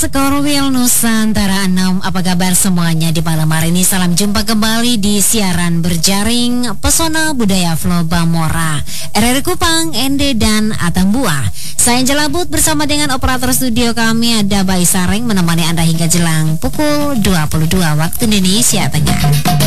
Skorwil Nusantara 6, apa kabar semuanya di malam hari ini? Salam jumpa kembali di siaran berjaring Pesona Budaya Flow Bamora, RRI Kupang, Ende dan Atambua. Saya Jelabut bersama dengan operator studio kami ada Bayi Sareng menemani Anda hingga jelang pukul 22 waktu Indonesia Tengah.